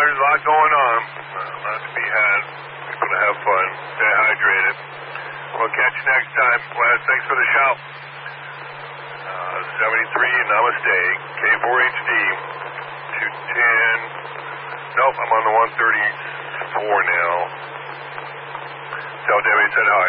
there's a lot going on. A lot to be had. People to have fun. Stay hydrated. We'll catch you next time. Wes, thanks for the shout. 73, namaste. K4HD. 210. Nope, I'm on the 134 now. Tell Debbie I said hi.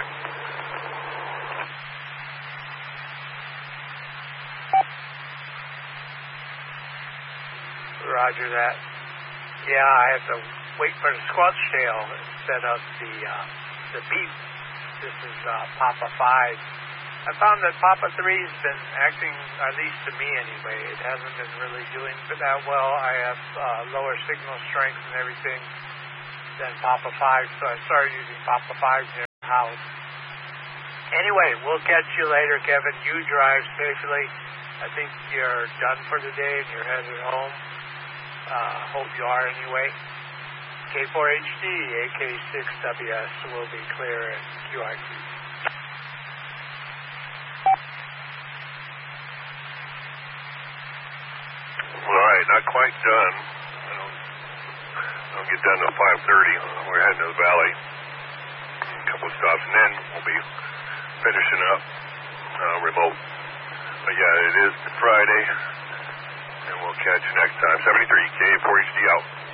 Roger that. Yeah, I have to wait for the squelch tail instead of the beep. This is Papa 5. I found that Papa 3's been acting, at least to me anyway, it hasn't been really doing that well. I have lower signal strength and everything than Papa 5, so I started using Papa 5 near the house. Anyway, we'll catch you later, Kevin. You drive safely. I think you're done for the day and you're headed home. Hope you are anyway. K4HD, AK6WS will be clear and QRQ. All right, not quite done. I don't get done till 5:30. We're heading to the valley. A couple of stops, and then we'll be finishing up remote. But yeah, it is Friday, and we'll catch you next time. 73, K4HD out.